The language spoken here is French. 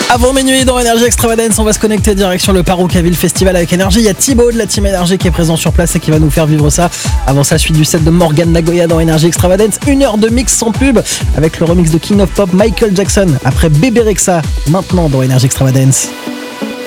Avant minuit dans Énergie Extravagance, on va se connecter direction le Parookaville Festival avec Énergie. Il y a Thibaut de la team Énergie qui est présent sur place et qui va nous faire vivre ça. Avant ça, suite du set de Morgan Nagoya dans Énergie Extravagance. 1 heure de mix sans pub avec le remix de King of Pop Michael Jackson. Après Bébé Rexha, maintenant dans Énergie Extravagance.